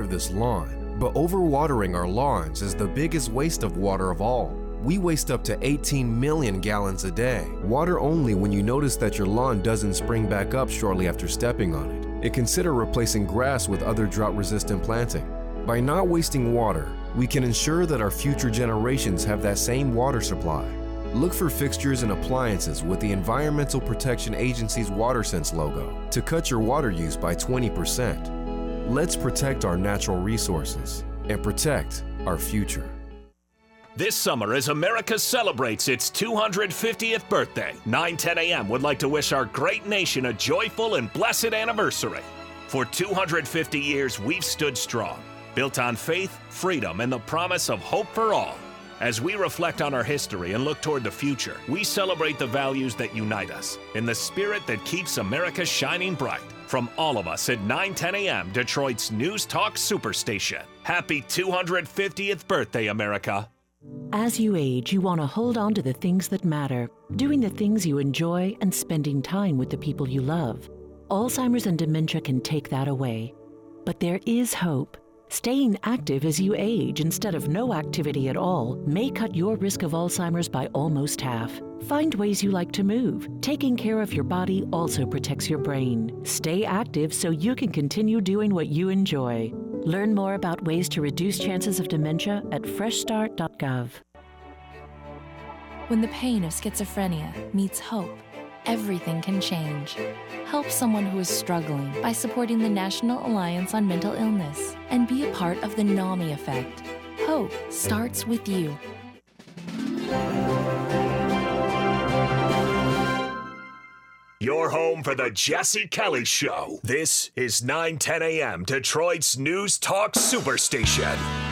have this lawn, but overwatering our lawns is the biggest waste of water of all. We waste up to 18 million gallons a day. Water only when you notice that your lawn doesn't spring back up shortly after stepping on it. And consider replacing grass with other drought-resistant planting. By not wasting water, we can ensure that our future generations have that same water supply. Look for fixtures and appliances with the Environmental Protection Agency's WaterSense logo to cut your water use by 20%. Let's protect our natural resources and protect our future. This summer, as America celebrates its 250th birthday, 9:10 a.m. would like to wish our great nation a joyful and blessed anniversary. For 250 years, we've stood strong, built on faith, freedom, and the promise of hope for all. As we reflect on our history and look toward the future, we celebrate the values that unite us in the spirit that keeps America shining bright. From all of us at 9:10 a.m., Detroit's News Talk Superstation. Happy 250th birthday, America. As you age, you want to hold on to the things that matter, doing the things you enjoy and spending time with the people you love. Alzheimer's and dementia can take that away. But there is hope. Staying active as you age instead of no activity at all may cut your risk of Alzheimer's by almost half. Find ways you like to move. Taking care of your body also protects your brain. Stay active so you can continue doing what you enjoy. Learn more about ways to reduce chances of dementia at freshstart.gov. When the pain of schizophrenia meets hope, everything can change. Help someone who is struggling by supporting the National Alliance on Mental Illness and be a part of the NAMI effect. Hope starts with you. Your home for the Jesse Kelly Show. This is 9:10 a.m. Detroit's News Talk Superstation.